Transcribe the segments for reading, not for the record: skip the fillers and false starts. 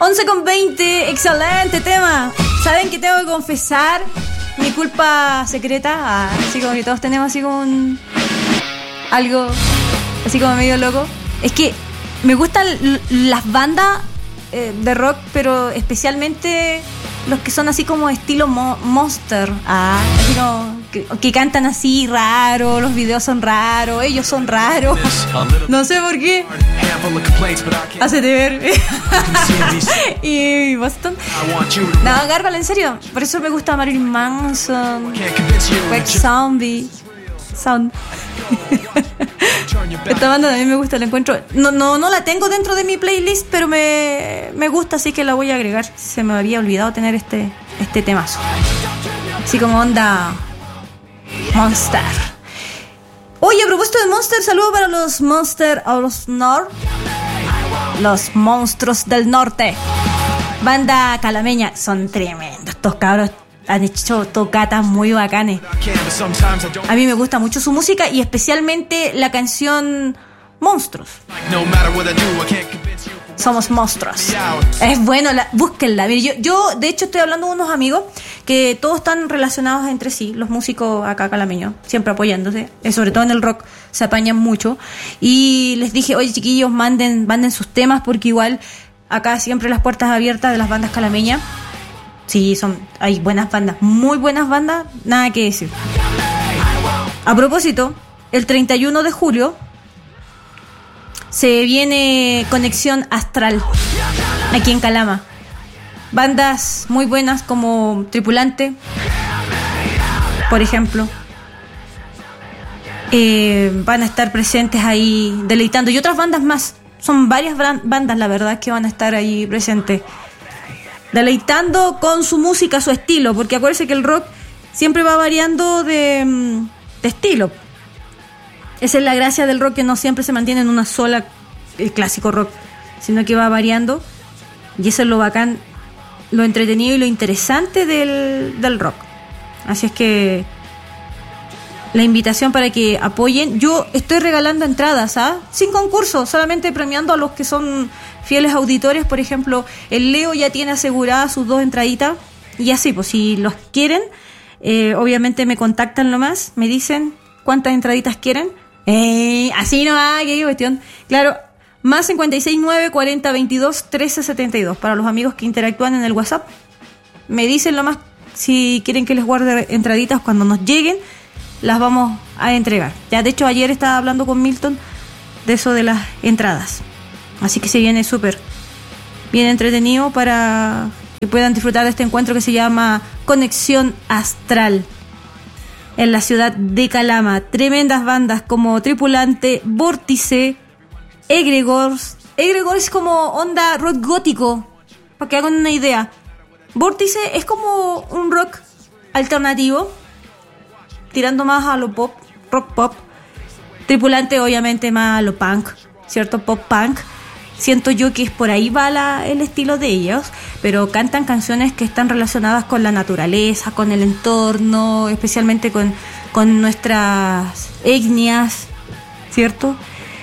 11:20, excelente tema. ¿Saben que tengo que confesar mi culpa secreta? Así como que todos tenemos así como algo así como medio loco. Es que me gustan las bandas de rock, pero especialmente los que son así como estilo Monster. Así como que cantan así raro, los videos son raros, ellos son raros. No sé por qué. Hacete ver. Y Boston. No, gárgala, en serio. Por eso me gusta Marilyn Manson, Wet Zombie, Sound. Esta banda también me gusta, la encuentro. No la tengo dentro de mi playlist, pero me gusta, así que la voy a agregar. Se me había olvidado tener este temazo. Así como onda Monster. Oye, a propósito de Monster, saludo para los Monster o los North. Los monstruos del norte. Banda calameña. Son tremendos estos cabros. Han hecho tocatas muy bacanes. A mí me gusta mucho su música y especialmente la canción Monstruos. Somos monstruos. Es bueno, búsquenla. Mire, yo de hecho estoy hablando con unos amigos que todos están relacionados entre sí, los músicos acá calameños, siempre apoyándose, sobre todo en el rock se apañan mucho. Y les dije, oye chiquillos, manden sus temas, porque igual acá siempre las puertas abiertas de las bandas calameñas. Sí, hay buenas bandas, muy buenas bandas, nada que decir. A propósito, el 31 de julio se viene Conexión Astral aquí en Calama. Bandas muy buenas como Tripulante, por ejemplo, van a estar presentes ahí deleitando, y otras bandas más. Son varias bandas, la verdad, que van a estar ahí presentes deleitando con su música, su estilo, porque acuérdense que el rock siempre va variando de estilo. Esa es la gracia del rock, que no siempre se mantiene en una sola, el clásico rock, sino que va variando, y eso es lo bacán, lo entretenido y lo interesante del rock. Así es que la invitación para que apoyen. Yo estoy regalando entradas, sin concurso, solamente premiando a los que son fieles auditores. Por ejemplo, el Leo ya tiene aseguradas sus 2 entraditas, y así, pues si los quieren, obviamente me contactan nomás, me dicen cuántas entraditas quieren, así nomás, qué cuestión. Claro, más 569 40 22 13 72 para los amigos que interactúan en el WhatsApp. Me dicen nomás si quieren que les guarde entraditas. Cuando nos lleguen las vamos a entregar. Ya, de hecho, ayer estaba hablando con Milton de eso de las entradas. Así que se viene súper bien entretenido para que puedan disfrutar de este encuentro que se llama Conexión Astral en la ciudad de Calama. Tremendas bandas como Tripulante, Vórtice, Egregores. Egregores es como onda rock gótico, para que hagan una idea. Vórtice es como un rock alternativo, tirando más a lo pop, rock pop. Tripulante obviamente más a lo punk, ¿cierto? Pop punk. Siento yo que es por ahí va el estilo de ellos, pero cantan canciones que están relacionadas con la naturaleza, con el entorno, especialmente con nuestras etnias, ¿cierto?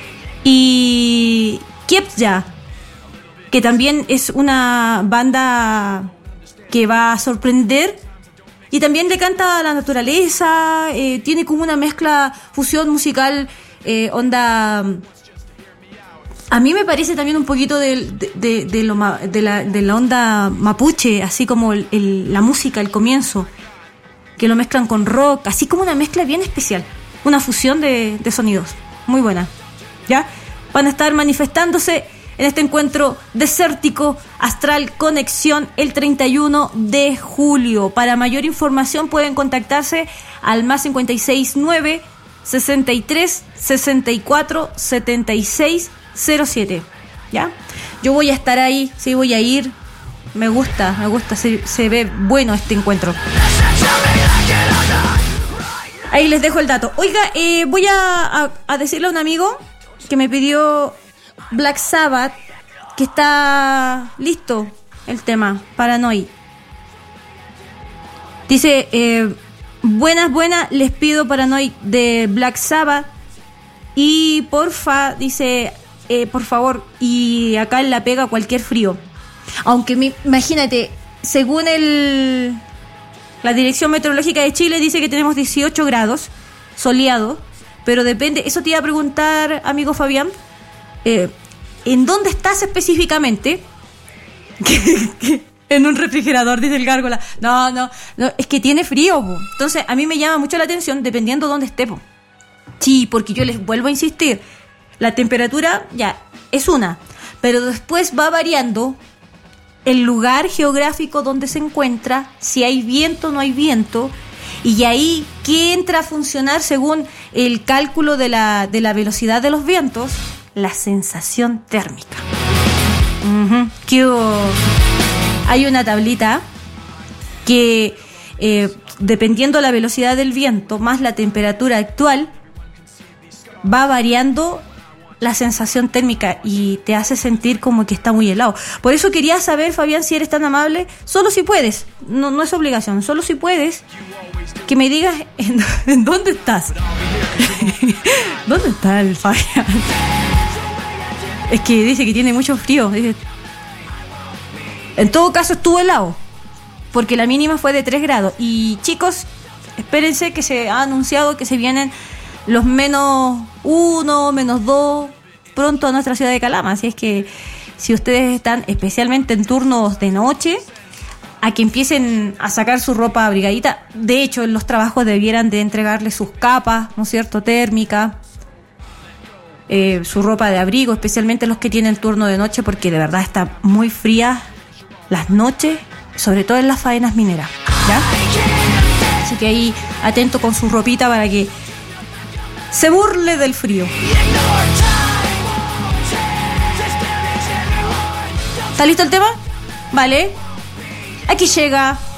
Y Kiepja, que también es una banda que va a sorprender, y también le canta a la naturaleza, tiene como una mezcla, fusión musical, onda. A mí me parece también un poquito de la onda mapuche, así como la música, el comienzo, que lo mezclan con rock, así como una mezcla bien especial, una fusión de sonidos, muy buena. ¿Ya? Van a estar manifestándose en este encuentro desértico Astral Conexión el 31 de julio. Para mayor información pueden contactarse al más 569 63 64 76 07. ¿Ya? Yo voy a estar ahí, sí, voy a ir. Me gusta, se ve bueno este encuentro. Ahí les dejo el dato. Oiga, voy a decirle a un amigo que me pidió Black Sabbath, que está listo el tema, Paranoid. Dice, buenas, les pido Paranoid de Black Sabbath. Y porfa, dice, por favor, y acá en La Pega cualquier frío. Aunque imagínate, según la Dirección Meteorológica de Chile dice que tenemos 18 grados, soleado, pero depende, eso te iba a preguntar, amigo Fabián, ¿en dónde estás específicamente? En un refrigerador, dice el Gárgola. No, es que tiene frío, po. Entonces a mí me llama mucho la atención dependiendo dónde esté, po. Sí, porque yo les vuelvo a insistir, la temperatura ya es una, pero después va variando el lugar geográfico donde se encuentra, si hay viento o no hay viento, y ahí qué entra a funcionar según el cálculo de la velocidad de los vientos, la sensación térmica. ¿Qué hubo? Hay una tablita que dependiendo la velocidad del viento más la temperatura actual va variando la sensación térmica y te hace sentir como que está muy helado. Por eso quería saber, Fabián, si eres tan amable, solo si puedes, no es obligación, solo si puedes, que me digas en dónde estás. ¿Dónde está el Fabián? Es que dice que tiene mucho frío. Dice, en todo caso estuvo helado, porque la mínima fue de 3 grados. Y chicos, espérense que se ha anunciado que se vienen los -1, -2 pronto a nuestra ciudad de Calama. Así es que si ustedes están especialmente en turnos de noche, a que empiecen a sacar su ropa abrigadita. De hecho, en los trabajos debieran de entregarles sus capas, ¿no es cierto?, térmica, su ropa de abrigo, especialmente los que tienen turno de noche, porque de verdad está muy fría las noches, sobre todo en las faenas mineras, ¿ya? Así que ahí atento con su ropita para que se burle del frío. ¿Está listo el tema? Vale. Aquí llega